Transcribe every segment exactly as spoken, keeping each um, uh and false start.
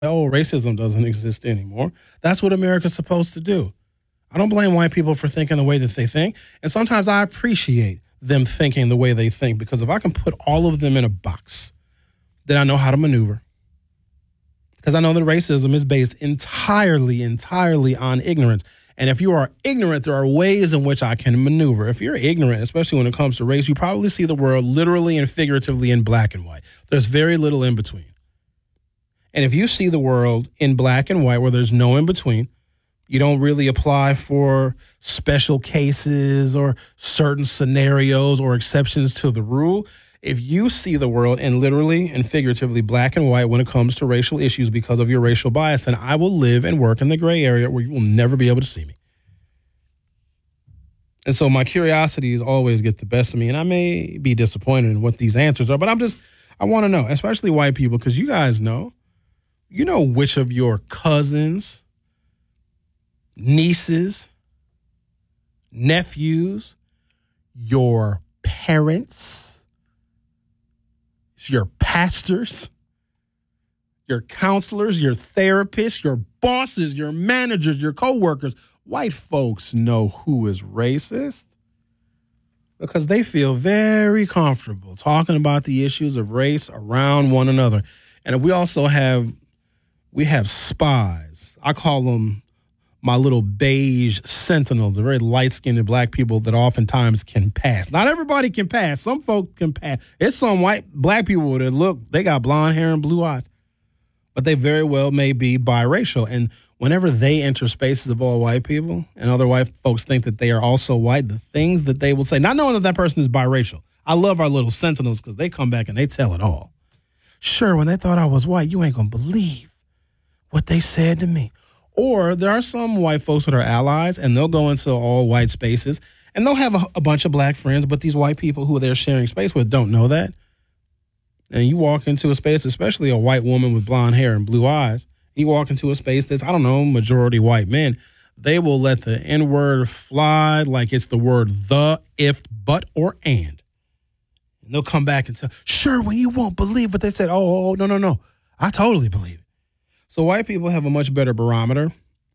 oh, racism doesn't exist anymore. That's what America's supposed to do. I don't blame white people for thinking the way that they think. And sometimes I appreciate them thinking the way they think, because if I can put all of them in a box, then I know how to maneuver. Because I know that racism is based entirely, entirely on ignorance. And if you are ignorant, there are ways in which I can maneuver. If you're ignorant, especially when it comes to race, you probably see the world literally and figuratively in black and white. There's very little in between. And if you see the world in black and white where there's no in between, you don't really apply for special cases or certain scenarios or exceptions to the rule. If you see the world in literally and figuratively black and white when it comes to racial issues because of your racial bias, then I will live and work in the gray area where you will never be able to see me. And so my curiosities always get the best of me, and I may be disappointed in what these answers are, but I'm just, I want to know, especially white people, because you guys know, you know which of your cousins, nieces, nephews, your parents, your pastors, your counselors, your therapists, your bosses, your managers, your coworkers. White folks know who is racist because they feel very comfortable talking about the issues of race around one another. And we also have, we have spies. I call them my little beige sentinels, the very light-skinned black people that oftentimes can pass. Not everybody can pass. Some folk can pass. It's some white black people that look, they got blonde hair and blue eyes, but they very well may be biracial. And whenever they enter spaces of all white people and other white folks think that they are also white, the things that they will say, not knowing that that person is biracial. I love our little sentinels because they come back and they tell it all. Sure, when they thought I was white, you ain't going to believe what they said to me. Or there are some white folks that are allies, and they'll go into all white spaces, and they'll have a, a bunch of black friends, but these white people who they're sharing space with don't know that. And you walk into a space, especially a white woman with blonde hair and blue eyes, you walk into a space that's, I don't know, majority white men, they will let the N-word fly like it's the word the, if, but, or and. And they'll come back and say, sure, when you won't believe what they said. Oh, oh, no, no, no. I totally believe it. So white people have a much better barometer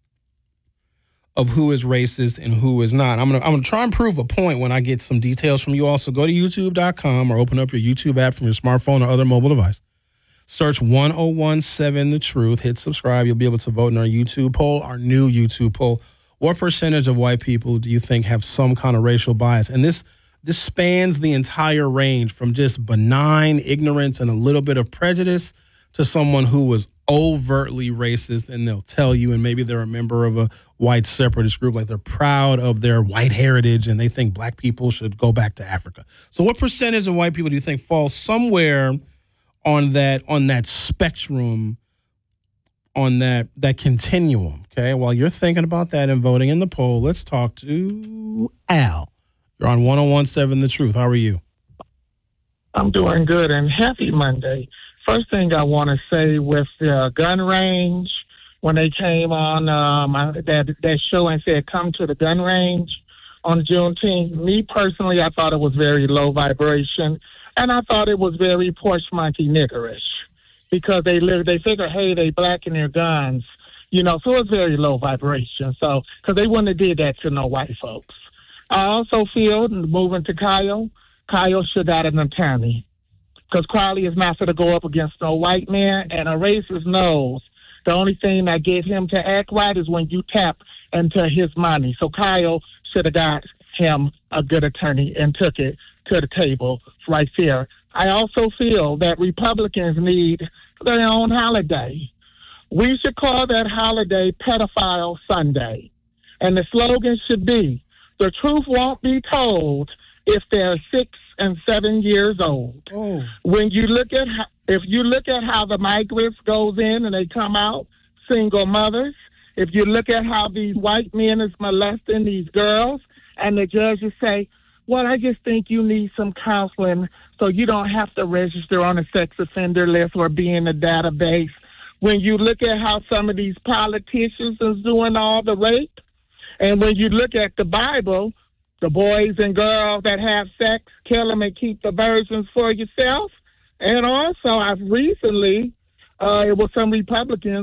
of who is racist and who is not. I'm gonna I'm gonna try and prove a point when I get some details from you all. So go to YouTube dot com or open up your YouTube app from your smartphone or other mobile device. Search one oh one seven The Truth. Hit subscribe. You'll be able to vote in our YouTube poll, our new YouTube poll. What percentage of white people do you think have some kind of racial bias? And this this spans the entire range from just benign ignorance and a little bit of prejudice to someone who was overtly racist, and they'll tell you, and maybe they're a member of a white separatist group, like they're proud of their white heritage and they think black people should go back to Africa. So what percentage of white people do you think fall somewhere on that on that spectrum, on that that continuum? Okay, while you're thinking about that and voting in the poll, let's talk to Al. You're on one oh one seven The Truth. How are you? I'm doing good, and happy Monday. First thing I want to say with the gun range, when they came on um, that, that show and said, come to the gun range on Juneteenth, me personally, I thought it was very low vibration, and I thought it was very Porch Monkey niggerish because they live, they figure, hey, they black in their guns, you know, so it's very low vibration. So, because they wouldn't have did that to no white folks. I also feel, moving to Kyle, Kyle should have an attorney. Because Crowley is not going to go up against no white man, and a racist knows the only thing that get him to act right is when you tap into his money. So Kyle should have got him a good attorney and took it to the table right there. I also feel that Republicans need their own holiday. We should call that holiday Pedophile Sunday. And the slogan should be, the truth won't be told if they're six and seven years old. Oh. When you look at how, if you look at how the migrants goes in and they come out, single mothers, if you look at how these white men is molesting these girls, and the judges say, well, I just think you need some counseling so you don't have to register on a sex offender list or be in a database. When you look at how some of these politicians is doing all the rape, and when you look at the Bible, the boys and girls that have sex, kill them and keep the virgins for yourself. And also, I've recently, uh, it was some Republicans